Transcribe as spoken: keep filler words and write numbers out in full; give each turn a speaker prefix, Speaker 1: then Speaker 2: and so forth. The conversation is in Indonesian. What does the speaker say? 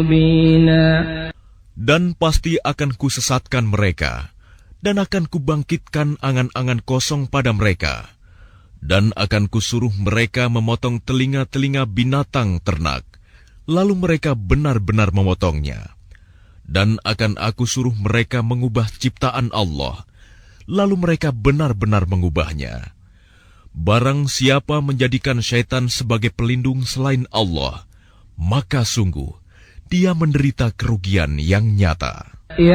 Speaker 1: مبينا.
Speaker 2: Dan pasti akan kusesatkan mereka, dan akan kubangkitkan angan-angan kosong pada mereka, dan akan kusuruh mereka memotong telinga-telinga binatang ternak, lalu mereka benar-benar memotongnya. Dan akan aku suruh mereka mengubah ciptaan Allah, lalu mereka benar-benar mengubahnya. Barang siapa menjadikan syaitan sebagai pelindung selain Allah, maka sungguh dia menderita kerugian yang nyata.